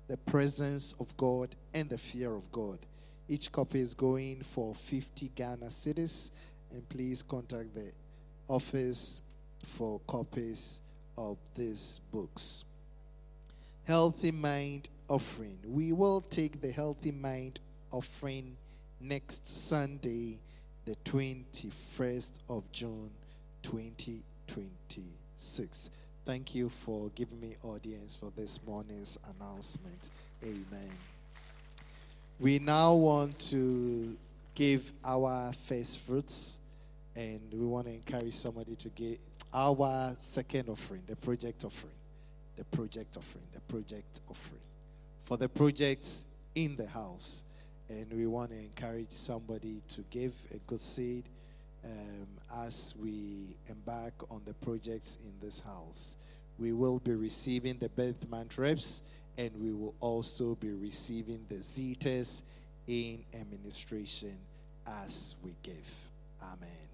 the presence of God and the fear of God. Each copy is going for 50 Ghana cedis, and please contact the office for copies of these books. Healthy Mind Offering. We will take the Healthy Mind Offering next Sunday, the 21st of June, 2026. Thank you for giving me audience for this morning's announcement. Amen. We now want to give our first fruits, and we want to encourage somebody to give our second offering, the project offering. The project offering, the project offering. For the projects in the house. And we want to encourage somebody to give a good seed as we embark on the projects in this house. We will be receiving the birth month reps, and we will also be receiving the Zetas in administration as we give. Amen.